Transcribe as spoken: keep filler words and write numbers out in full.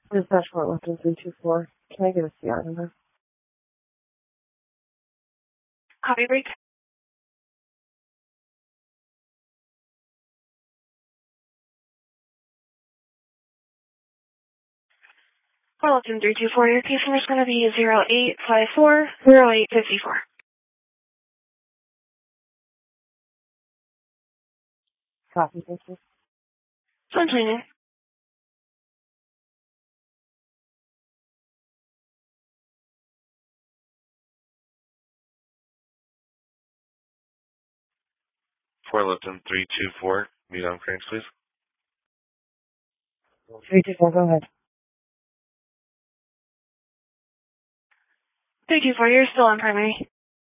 Dispatch Fort Lupton three two four. Can I get a C R number? Copy break. Fort Lupton three two four, your case number is going to be zero eight five four zero eight five four. Copy, thank you. Sun cleaning. Fort Lupton three two four. Meet on Cranks, please. three two four, go ahead. three two four, you're still on primary.